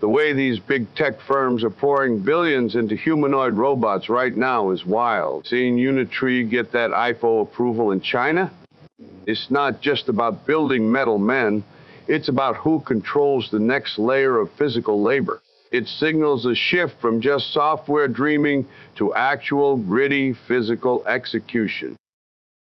The way these big tech firms are pouring billions into humanoid robots right now is wild. Seeing Unitree get that IFO approval in China? It's not just about building metal men, it's about who controls the next layer of physical labor. It signals a shift from just software dreaming to actual, gritty, physical execution.